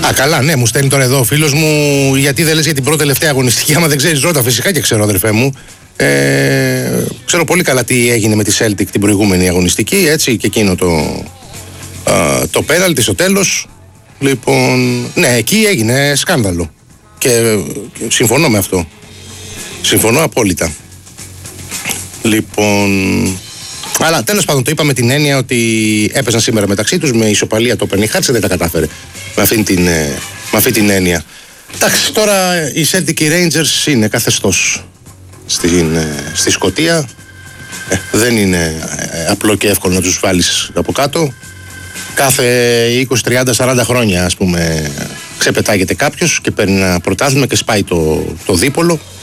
Α, καλά, ναι, μου στέλνει τώρα εδώ ο φίλος μου, γιατί δεν λες για την πρώτη τελευταία αγωνιστική, άμα δεν ξέρεις ρώτα, φυσικά και ξέρω, αδερφέ μου. Ξέρω πολύ καλά τι έγινε με τη Celtic την προηγούμενη αγωνιστική, έτσι, και εκείνο το πέναλτι στο τέλος. Λοιπόν, ναι, εκεί έγινε σκάνδαλο και συμφωνώ με αυτό. Συμφωνώ απόλυτα. Λοιπόν, αλλά τέλος πάντων το είπα με την έννοια ότι έπαιζαν σήμερα μεταξύ τους, με ισοπαλία το παίρνει Χάτσε, δεν τα κατάφερε με αυτή την έννοια. Εντάξει, τώρα οι Celtic και οι Rangers είναι καθεστώς στη Σκωτία. Δεν είναι απλό και εύκολο να τους βάλεις από κάτω. Κάθε 20, 30, 40 χρόνια, ας πούμε, ξεπετάγεται κάποιος και παίρνει ένα πρωτάθλημα και σπάει το δίπολο.